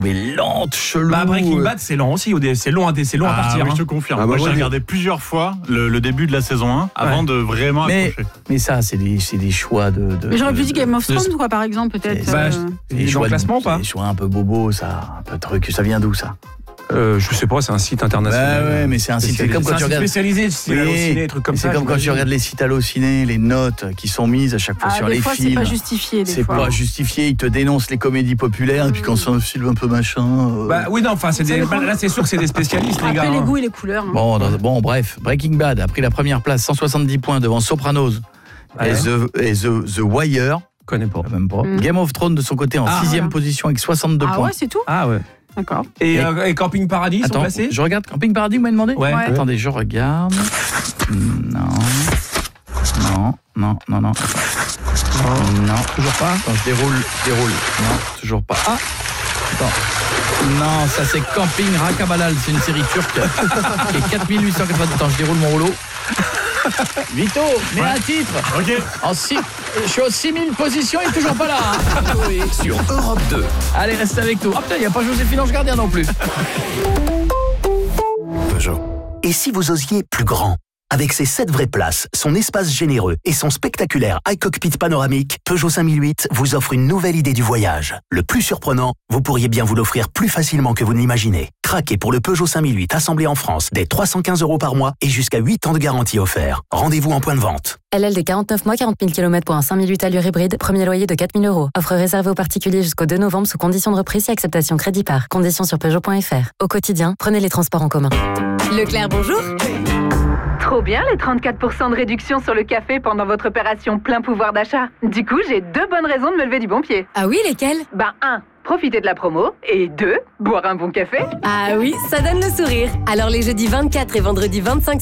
mais lente, chelou. Breaking Bad, c'est lent aussi. C'est long à partir. Oui, je te confirme. Ah, moi, moi, j'ai regardé plusieurs fois le début de la saison 1 avant de vraiment accrocher. Mais ça, c'est des choix de. Mais j'aurais pu dire Game of Thrones, quoi, par exemple, peut-être. Des choix de classement ou pas? Des choix un peu bobo, ça, un peu truc. Ça vient d'où ça? Je sais pas, c'est un site international. Ouais, mais c'est un site. C'est comme quand tu regardes. Spécialisé, ciné, des trucs comme ça. C'est comme quand tu regardes les sites Allociné, les notes qui sont mises à chaque fois sur les films. C'est pas justifié. C'est pas justifié. Ils te dénoncent les comédies populaires et puis quand c'est un film un peu machin. Oui, non, enfin, là, c'est sûr que c'est des spécialistes, les gars. Après les goûts et les couleurs. Bon, bref, Breaking Bad a pris la première place, 170 points devant Sopranos et The Wire. Je connais pas. Même pas. Game of Thrones de son côté en 6e position avec 62 points. Ah ouais, c'est tout. Ah ouais. D'accord. Et Camping Paradis sont placés? Je regarde Camping Paradis, vous m'avez demandé? Ouais. Attendez, je regarde. Non, toujours pas. Attends, je déroule. Non, toujours pas. Ah, attends. Non, ça c'est Camping Rakabalal, c'est une série turque qui est 4890. Attends, je déroule mon rouleau. Vito, mets un titre. Ok. Je suis aux 6000 positions, il est toujours pas là. Sur Europe 2. Allez, reste avec nous. Ah putain, il n'y a pas Joséphine Ange Gardien non plus. Peugeot. Et si vous osiez plus grand? Avec ses 7 vraies places, son espace généreux et son spectaculaire iCockpit panoramique, Peugeot 5008 vous offre une nouvelle idée du voyage. Le plus surprenant, vous pourriez bien vous l'offrir plus facilement que vous ne l'imaginez. Craquez pour le Peugeot 5008 assemblé en France dès 315 € par mois et jusqu'à 8 ans de garantie offert. Rendez-vous en point de vente. LLD 49 mois, 40 000 km pour un 5008 allure hybride, premier loyer de 4 000 €. Offre réservée aux particuliers jusqu'au 2 novembre sous condition de reprise et acceptation crédit par. Conditions sur Peugeot.fr. Au quotidien, prenez les transports en commun. Leclerc, bonjour. Trop bien les 34% de réduction sur le café pendant votre opération plein pouvoir d'achat. Du coup, j'ai 2 bonnes raisons de me lever du bon pied. Ah oui, lesquelles? 1, profiter de la promo. Et 2, boire un bon café. Ah oui, ça donne le sourire. Alors les jeudis 24 et vendredi 25